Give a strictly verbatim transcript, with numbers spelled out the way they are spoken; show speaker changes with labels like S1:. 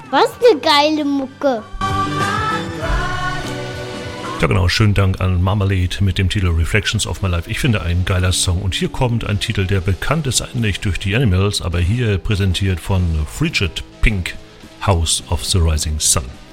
S1: Was eine geile Mucke.
S2: Ja genau, schönen Dank an Marmalade mit dem Titel Reflections of My Life. Ich finde, ein geiler Song. Und hier kommt ein Titel, der bekannt ist eigentlich durch die Animals, aber hier präsentiert von Frigid Pink, House of the Rising Sun.